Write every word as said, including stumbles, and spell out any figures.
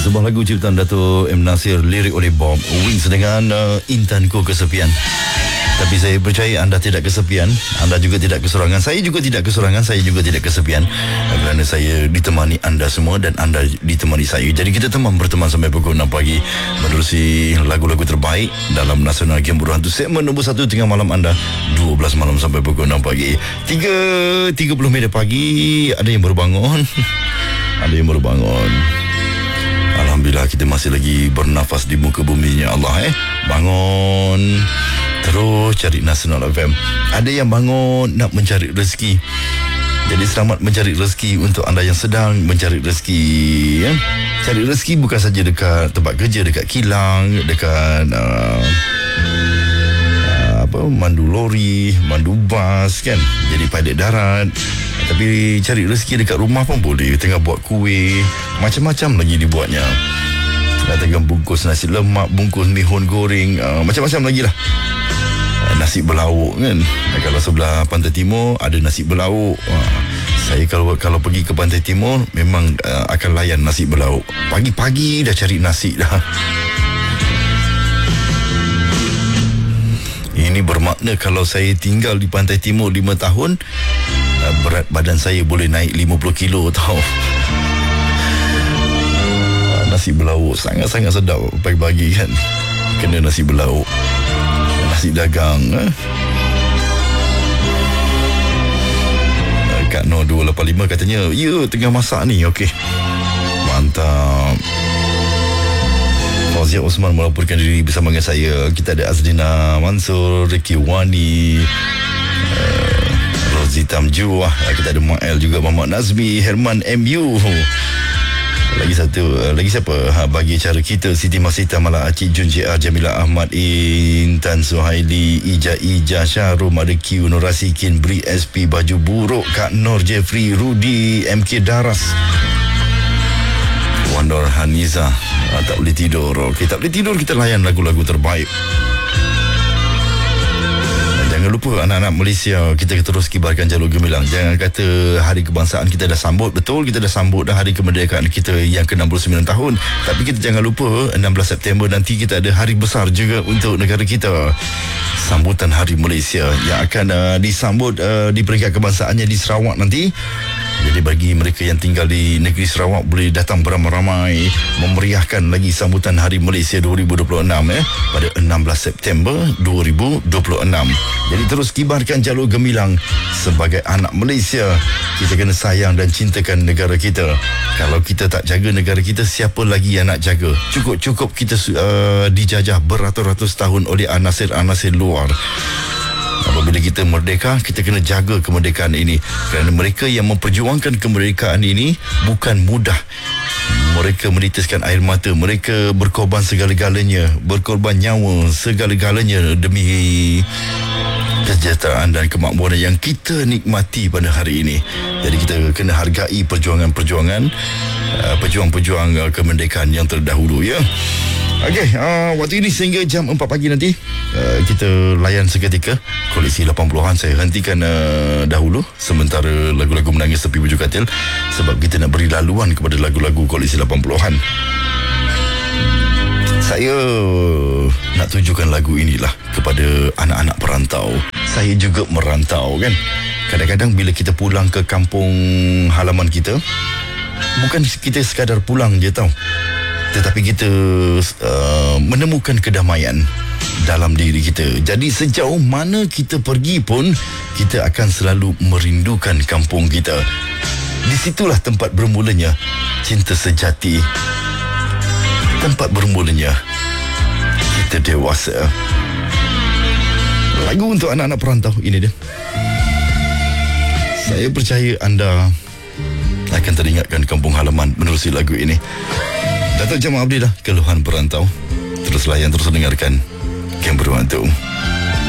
Sebuah lagu ciptaan Dato' M. Nasir, lirik oleh Bob Wings dengan uh, Intanku Kesepian. Tapi saya percaya anda tidak kesepian, anda juga tidak keserangan, saya juga tidak keserangan, saya juga tidak kesepian, kerana saya ditemani anda semua dan anda ditemani saya. Jadi kita teman berteman sampai pukul enam pagi menerusi lagu-lagu terbaik dalam Nasional Game Berhantu segmen nombor satu tengah malam anda, dua belas malam sampai pukul enam pagi. tiga tiga puluh minit pagi, ada yang baru bangun. Ada yang baru bangun. Alhamdulillah kita masih lagi bernafas di muka buminya Allah eh. Bangun terus cari Nasional F M. Ada yang bangun nak mencari rezeki. Jadi selamat mencari rezeki untuk anda yang sedang mencari rezeki ya. Cari rezeki bukan saja dekat tempat kerja, dekat kilang, dekat uh, uh, apa mandu lori, mandu bas kan. Jadi pilot darat. Tapi cari rezeki dekat rumah pun boleh. Tengah buat kuih, macam-macam lagi dibuatnya. Tengah bungkus nasi lemak, bungkus mihun goreng, uh, macam-macam lagi lah. uh, Nasi berlauk kan. uh, Kalau sebelah Pantai Timur ada nasi berlauk. uh, Saya kalau kalau pergi ke Pantai Timur memang uh, akan layan nasi berlauk. Pagi-pagi dah cari nasi dah. Ini bermakna kalau saya tinggal di Pantai Timur lima tahun, uh, berat badan saya boleh naik lima puluh kilo tau. Nasi berlauk sangat-sangat sedap pagi-pagi kan. Kena nasi berlauk, nasi dagang eh? Kak Noh dua lapan lima katanya, ya tengah masak ni. Okey, mantap. Fauzia Osman melaporkan diri bersama dengan saya. Kita ada Azlina Mansur, Ricky Wani, uh, Rozi Tamju, kita ada Mael juga, Muhammad Nazmi, Herman M U. Lagi satu, lagi siapa? Ha, bagi cara kita, Siti Masita, Mala Acik, Jun J R, Jamila Ahmad, Intan Suhaili, Ija Ija, Syahrul, Mada Q, Nur Rasikin, Bri S P, Baju Buruk, Kak Nur, Jeffrey, Rudy, M K Daras, Wandor Haniza. Ha, tak boleh tidur. Okey, tak boleh tidur, kita layan lagu-lagu terbaik. Jangan lupa anak-anak Malaysia, kita terus kibarkan jalur gemilang. Jangan kata hari kebangsaan kita dah sambut. Betul, kita dah sambut dah hari kemerdekaan kita yang ke enam puluh sembilan tahun. Tapi kita jangan lupa enam belas September nanti kita ada hari besar juga untuk negara kita. Sambutan Hari Malaysia yang akan uh, disambut uh, di peringkat kebangsaannya di Sarawak nanti. Jadi bagi mereka yang tinggal di negeri Sarawak boleh datang beramai-ramai memeriahkan lagi sambutan Hari Malaysia dua ribu dua puluh enam eh, pada enam belas September dua ribu dua puluh enam. Jadi terus kibarkan jalur gemilang. Sebagai anak Malaysia, kita kena sayang dan cintakan negara kita. Kalau kita tak jaga negara kita, siapa lagi yang nak jaga? Cukup-cukup kita uh, dijajah beratus-ratus tahun oleh anasir-anasir luar. Apabila kita merdeka, kita kena jaga kemerdekaan ini. Kerana mereka yang memperjuangkan kemerdekaan ini bukan mudah. Mereka menitiskan air mata, mereka berkorban segala-galanya, berkorban nyawa segala-galanya demi kesejahteraan dan kemakmuran yang kita nikmati pada hari ini. Jadi kita kena hargai perjuangan-perjuangan uh, pejuang-pejuang uh, kemerdekaan yang terdahulu ya. Okey, uh, waktu ini sehingga jam empat pagi nanti uh, kita layan seketika koleksi lapan puluhan. Saya hentikan uh, dahulu sementara lagu-lagu menangis tepi bujur katil, sebab kita nak beri laluan kepada lagu-lagu koleksi lapan puluhan. Saya nak tunjukkan lagu inilah kepada anak-anak perantau. Saya juga merantau kan. Kadang-kadang bila kita pulang ke kampung halaman kita, bukan kita sekadar pulang je tau, tetapi kita uh, menemukan kedamaian dalam diri kita. Jadi sejauh mana kita pergi pun, kita akan selalu merindukan kampung kita. Di situlah tempat bermulanya cinta sejati. Tempat bermulanya kita dewasa. Lagu untuk anak-anak perantau ini dia. Saya percaya anda akan teringatkan kampung halaman menerusi lagu ini. Datuk Jamal Abdi dah, Keluhan Perantau. Terus layan, terus dengarkan Game Berhantu.